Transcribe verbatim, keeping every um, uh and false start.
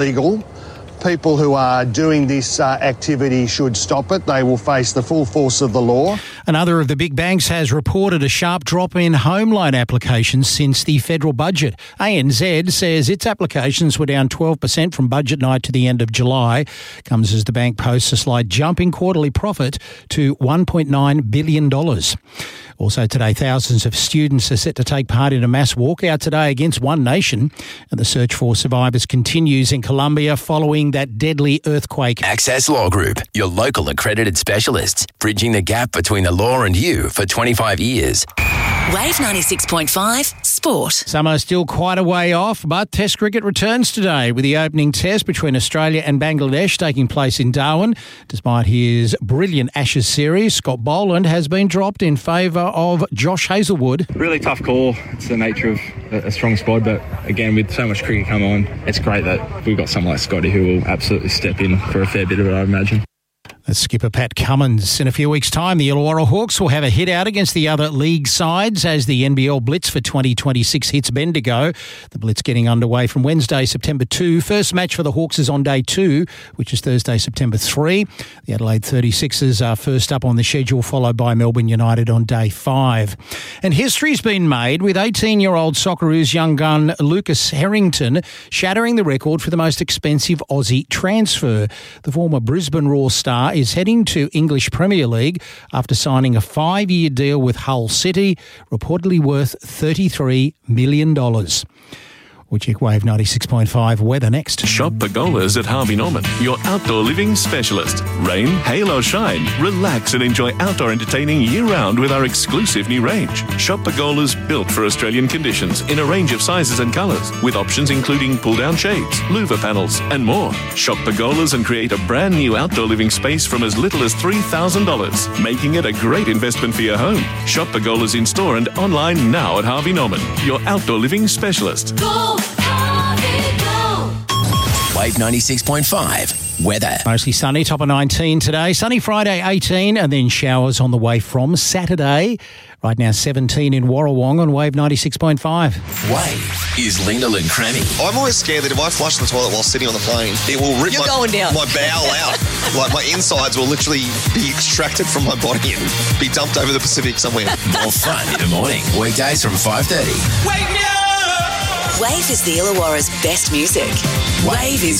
Legal. People who are doing this uh, activity should stop it. They will face the full force of the law. Another of the big banks has reported a sharp drop in home loan applications since the federal budget. A N Z says its applications were down twelve percent from budget night to the end of July. Comes as the bank posts a slight jump in quarterly profit to one point nine billion dollars. Also today, thousands of students are set to take part in a mass walkout today against One Nation, and the search for survivors continues in Colombia following that deadly earthquake. Access Law Group, your local accredited specialists, bridging the gap between the law and you for twenty-five years. Wave ninety-six point five Sport. Summer still quite a way off, but Test cricket returns today with the opening test between Australia and Bangladesh taking place in Darwin. Despite his brilliant Ashes series, Scott Boland has been dropped in favour of Josh Hazlewood. Really tough call. It's the nature of a strong squad, but again, with so much cricket come on, it's great that we've got someone like Scotty who will absolutely step in for a fair bit of it, I imagine. That's skipper Pat Cummins. In a few weeks' time, the Illawarra Hawks will have a hit out against the other league sides as the N B L Blitz for twenty twenty-six hits Bendigo. The Blitz getting underway from Wednesday, September second. First match for the Hawks is on day two, which is Thursday, September third. The Adelaide thirty-sixers are first up on the schedule, followed by Melbourne United on day five. And history's been made with eighteen-year-old Socceroos young gun Lucas Harrington shattering the record for the most expensive Aussie transfer. The former Brisbane Roar star is heading to English Premier League after signing a five-year deal with Hull City, reportedly worth thirty-three million dollars. We'll check Wave ninety-six point five weather next. Shop Pergolas at Harvey Norman, your outdoor living specialist. Rain, hail or shine, relax and enjoy outdoor entertaining year-round with our exclusive new range. Shop Pergolas built for Australian conditions in a range of sizes and colours, with options including pull-down shades, louver panels and more. Shop Pergolas and create a brand new outdoor living space from as little as three thousand dollars, making it a great investment for your home. Shop Pergolas in store and online now at Harvey Norman, your outdoor living specialist. Go! Wave ninety-six point five weather. Mostly sunny, top of nineteen today. Sunny Friday, eighteen, and then showers on the way from Saturday. Right now, seventeen in Warrawong on Wave ninety-six point five. Wave is Lindell and Crammy. I'm always scared that if I flush the toilet while sitting on the plane, it will rip You're my, going down. my bowel out. Like my insides will literally be extracted from my body and be dumped over the Pacific somewhere. More fun in the morning. Weekdays from five thirty. Wake me up! Wave is the Illawarra's best music. Wave is